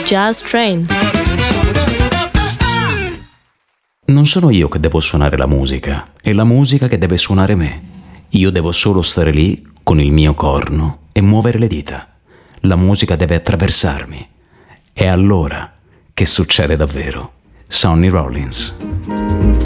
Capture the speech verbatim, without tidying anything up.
Jazz Train. Non sono io che devo suonare la musica, è la musica che deve suonare me. Io devo solo stare lì con il mio corno e muovere le dita. La musica deve attraversarmi. È allora che succede davvero. Sonny Rollins.